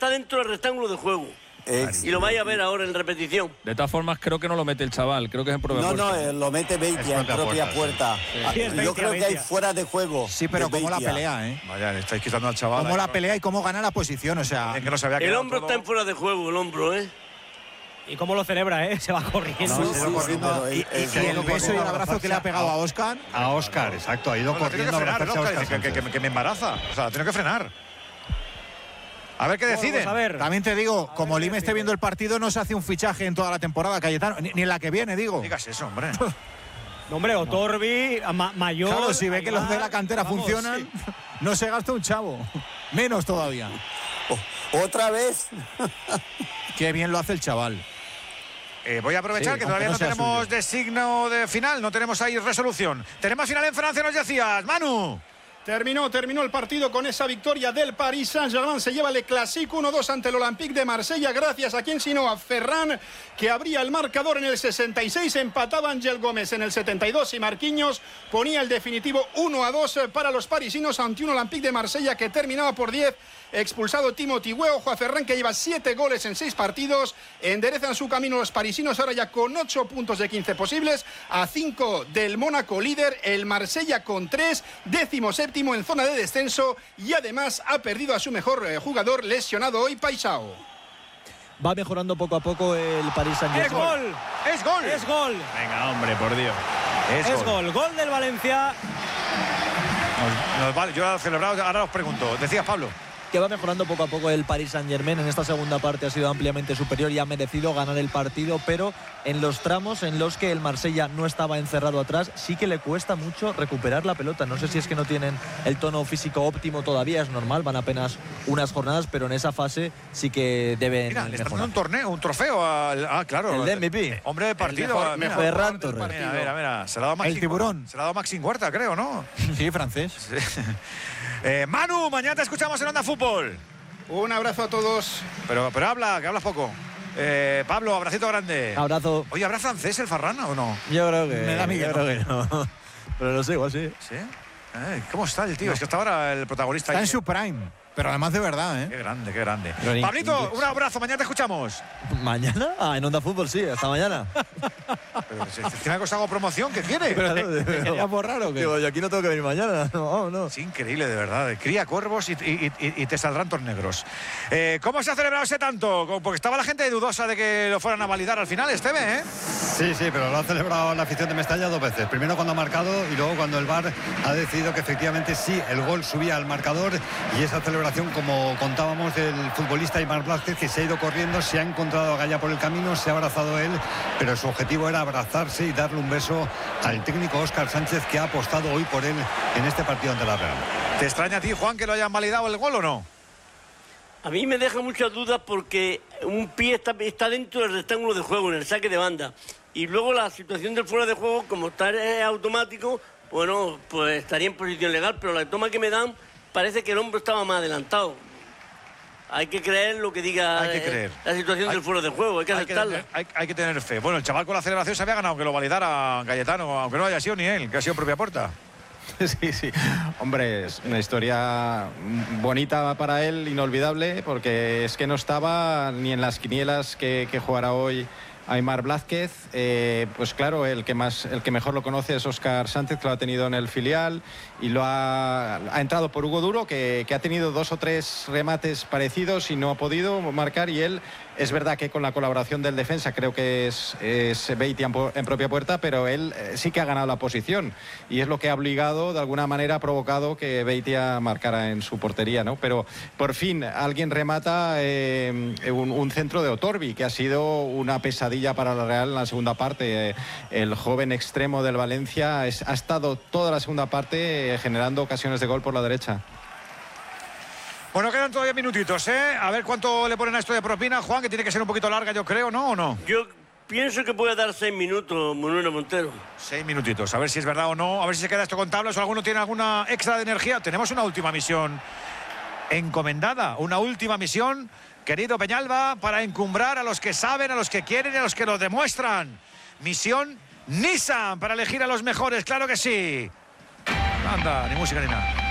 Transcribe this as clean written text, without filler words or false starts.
está dentro del rectángulo de juego. Y lo vais a ver ahora en repetición. De todas formas, creo que no lo mete el chaval, creo que es en propia puerta. No, lo mete Beitia en propia puerta. Sí, yo creo que hay fuera de juego. Sí, pero cómo la pelea, ¿eh? Vaya, le estáis quitando al chaval. Cómo la pelea y cómo gana la posición, o sea... Que no se había el hombro todo. Está en fuera de juego, el hombro, ¿eh? Y cómo lo celebra, ¿eh? Se va corriendo. Se va corriendo. Y el beso y el abrazo que le ha pegado a Óscar. A Óscar, exacto. Ha ido corriendo. Tiene que frenar, que me embaraza. O sea, tiene que frenar. A ver qué deciden. A ver. También te digo, como Lime esté viendo el partido, no se hace un fichaje en toda la temporada, Cayetano, ni en la que viene, digo. No digas eso, hombre. No, hombre, Otorbi, Mayor... Claro, si ve que los de la cantera funcionan, no se gasta un chavo. Menos todavía. ¿Otra vez? Qué bien lo hace el chaval. Voy a aprovechar que todavía no tenemos designo de final, no tenemos ahí resolución. Tenemos final en Francia, nos decías, Manu. Terminó el partido con esa victoria del Paris Saint-Germain. Se lleva el Classique 1-2 ante el Olympique de Marsella. Gracias a quien sino a Ferran, que abría el marcador en el 66. Empataba Ángel Gómez en el 72 y Marquinhos ponía el definitivo 1-2 para los parisinos ante un Olympique de Marsella que terminaba por 10. Expulsado Timothy Weah. Ojo a Ferran, que lleva 7 goles en 6 partidos. Enderezan su camino los parisinos ahora ya con 8 puntos de 15 posibles. A 5 del Mónaco líder. El Marsella con 3. 17º en zona de descenso. Y además ha perdido a su mejor jugador lesionado hoy, Paisao. Va mejorando poco a poco el Paris Saint-Germain. ¡Es gol! ¡Es gol! Venga, hombre, por Dios. Es gol. Gol del Valencia. Yo he celebrado, ahora os pregunto. Decías, Pablo. Que va mejorando poco a poco el Paris Saint-Germain. En esta segunda parte ha sido ampliamente superior y ha merecido ganar el partido, pero en los tramos en los que el Marsella no estaba encerrado atrás, sí que le cuesta mucho recuperar la pelota. No sé si es que no tienen el tono físico óptimo todavía, es normal, van apenas unas jornadas, pero en esa fase sí que deben Mira, le están mejorar. dando un trofeo al, claro. El de MVP. Hombre de partido. Ferran Torres. Mira. Se le ha dado el tiburón. Se le ha dado Maxim Huerta, creo, ¿no? Sí, francés. Sí. Manu, mañana te escuchamos en Onda Fútbol. Un abrazo a todos. Pero habla, que hablas poco. Pablo, abracito grande. Abrazo. Oye, ¿habrá francés el Farrana o no? Yo creo que... Me da miedo. Yo creo que no. Pero no sé, igual sí. ¿Sí? ¿Cómo está el tío? No. Es que hasta ahora el protagonista... Está en su prime. Pero además de verdad, ¿eh? Qué grande. Pablito, un abrazo, mañana te escuchamos. ¿Mañana? En Onda Fútbol sí, hasta mañana. Pero si encima que os hago promoción, ¿qué quiere? ¿Sería por raro que? Digo, yo aquí no tengo que venir mañana. No. Es increíble, de verdad. Cría cuervos y te saldrán tornegros. ¿Cómo se ha celebrado ese tanto? Porque estaba la gente dudosa de que lo fueran a validar al final, Esteve, ¿eh? Sí, pero lo ha celebrado la afición de Mestalla 2 veces. Primero cuando ha marcado y luego cuando el VAR ha decidido que efectivamente sí, el gol subía al marcador, y esa celebración, como contábamos, del futbolista Aimar Blázquez, que se ha ido corriendo, se ha encontrado a Gaya por el camino, se ha abrazado él, pero su objetivo era abrazarse y darle un beso al técnico Óscar Sánchez, que ha apostado hoy por él en este partido ante la Real. ¿Te extraña a ti, Juan, que lo hayan validado el gol o no? A mí me deja muchas dudas porque un pie está dentro del rectángulo de juego, en el saque de banda. Y luego la situación del fuera de juego, como está automático, bueno, pues estaría en posición legal, pero la toma que me dan parece que el hombro estaba más adelantado. Hay que creer lo que diga la situación del fuera de juego, hay que aceptarla. Hay que tener fe. Bueno, el chaval con la celebración se había ganado que lo validara Cayetano, aunque no haya sido ni él, que ha sido propia puerta. Sí. Hombre, es una historia bonita para él, inolvidable, porque es que no estaba ni en las quinielas que jugará hoy Aimar Blázquez. Pues claro, el que mejor lo conoce es Óscar Sánchez, que lo ha tenido en el filial y lo ha entrado por Hugo Duro, que ha tenido 2 o 3 remates parecidos y no ha podido marcar, y él, es verdad que con la colaboración del defensa, creo que es Beitia en propia puerta, pero él sí que ha ganado la posición, y es lo que ha obligado, de alguna manera ha provocado que Beitia marcara en su portería, ¿no? Pero por fin alguien remata un centro de Otorbi, que ha sido una pesadilla para la Real en la segunda parte. El joven extremo del Valencia ha estado toda la segunda parte generando ocasiones de gol por la derecha. Bueno, quedan todavía minutitos, ¿eh? A ver cuánto le ponen a esto de propina, Juan, que tiene que ser un poquito larga, yo creo, ¿no? ¿O no? Yo pienso que puede dar 6 minutos, Manuel Montero. 6 minutitos, a ver si es verdad o no, a ver si se queda esto con tablas o alguno tiene alguna extra de energía. Tenemos una última misión encomendada, una última misión, querido Peñalba, para encumbrar a los que saben, a los que quieren y a los que lo demuestran. Misión Nissan, para elegir a los mejores, claro que sí. Anda, ni música ni nada.